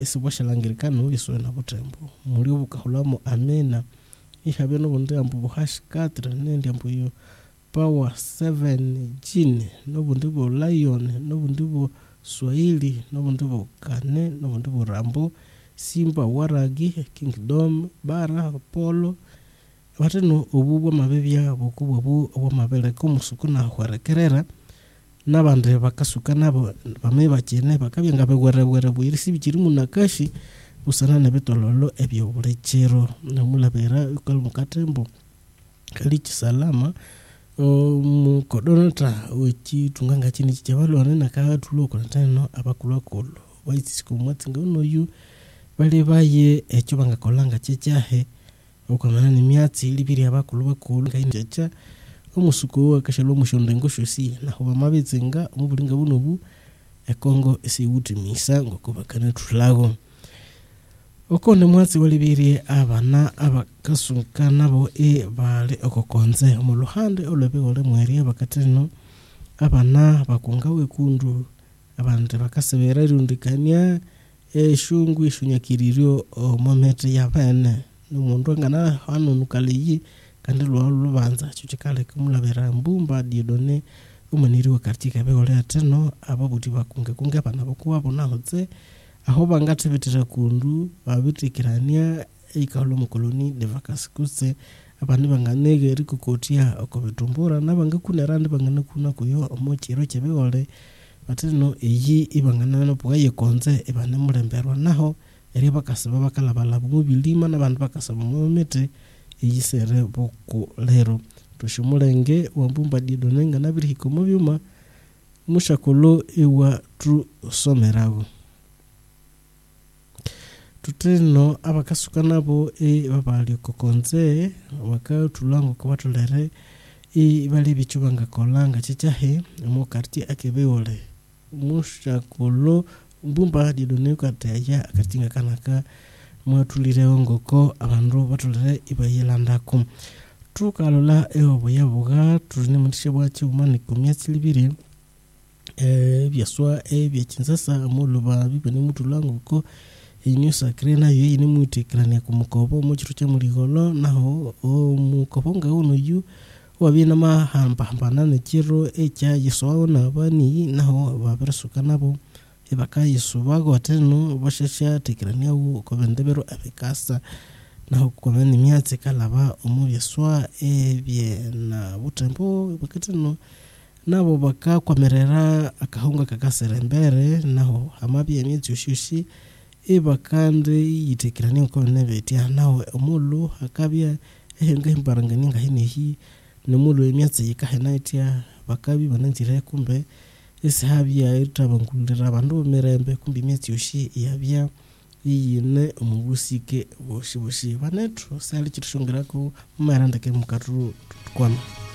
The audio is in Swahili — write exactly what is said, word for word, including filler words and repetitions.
esibwashalangirikano iswe na butembo muri ubukahulamo amena ihabe no bundi ambu buhash quatre nendi ambu yo power seven gene no bundi bo lion no bundi bo swahili no bundi bo kane no bundi bo rambo simba waragi kingdom bara polo bateno obubwa mabebya bukubwa bu obwa mabele kumusukuna hwarekerera nabande bakasuka nabo bame bakene bakabye ngabe gwere gwere bwirisi bikiri munakashi usana nebetololo ebyo bulechero namulabera ukal mukatembo kali kisalama mukodonata uchi tunganga chini chichabalwane naka tulo konatano abakulakolo waitisiku mwatinga uno yu bale baye echo bangakolanga chechahe ukamana ni myatsi ilibiri abakulu bakulu kainjacha omusuko wakashalo mushondengo shosi na huwa mabitsinga umubulinga bunobu ekongo esi utimisa ngokubakana tulago okonde mwatsi walibiri abana abakasunka nabo e bale okokonze mu luhande olwebe ole mweri abakateno abana bakunga wekundu abande bakasebera irundikania eshungu ishunyakiririo omomete yabene n'umuntu ngana hano nukaliyi kandi lwa lubanza chuchikale kumulabera mbumba diodone umaniri wa kartika begole ateno ababuti bakunge kunge abana bokuwa bonahoze aho bangatebetera kundu babitikirania ikalo mukoloni de vakaskuse abandi banganege rikukotia okobitumbura nabangakuna randi bangana kuna kuyo omochiro chebegole bateno iyi ibangana no pwaye konze ebane mulemberwa naho eri bakasaba bakalabala mubilima nabantu bakasaba mumete iyisere boku lero tushumulenge wambumba didonenga nabiri hikomo byuma mushakolo ewa tu somerago tuteno abakasuka nabo e babali kokonze waka tulango kwabatolere e bali bichubanga kolanga chichahe mu karti akebeole mushakolo mbumba didonenga ataya akatinga kanaka mwatulire ngoko abandu batulire ibayilandako tukalola eobo yabuga turine mutishe bwachi umani kumyatsi libiri eh byaswa e byakinzasa amuluba bibene mutulango ko inyusa krena yo yini mutekrania kumukobo mu kiru cya muligolo naho umukobo ngauno yu wabina mahamba hambana ne kiro echa yiswa nabani naho baberesuka nabo ebakayisubago ateno bashasha tekrania uko bendebero abekasa naho komeni myatse kalaba omubyeswa ebye na butembo bakateno nabo bakakwamerera akahunga kakaserembere naho amabye myatse ushushi ebakande yitekrania uko nebetia naho omulu akabya ehenga imbaranganinga hinehi nomulu emyatse yikahenaitia bakabi bananzire kumbe esihabya itabangulira abandu merembe kumbi myatsi yoshi yabya yine omubusike boshi boshi banetu sali kitushongera ko marandake mukatu tukwana